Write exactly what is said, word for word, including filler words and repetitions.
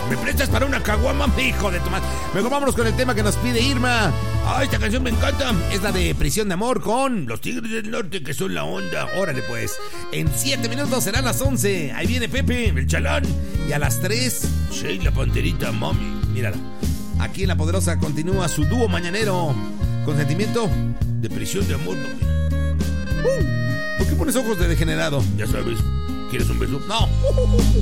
¿Me prestas para una caguama, hijo de tu madre? Mejor vámonos con el tema que nos pide Irma. Ah, esta canción me encanta. Es la de Prisión de Amor con Los Tigres del Norte, que son la onda. Órale pues. En siete minutos serán las once. Ahí viene Pepe, el chalán. Y a las tres, Sheila Panterita, mami. Mírala. Aquí en La Poderosa continúa su dúo mañanero con sentimiento de prisión de amor, mami. Uh, ¿Por qué pones ojos de degenerado? Ya sabes. ¿Quieres un beso? No.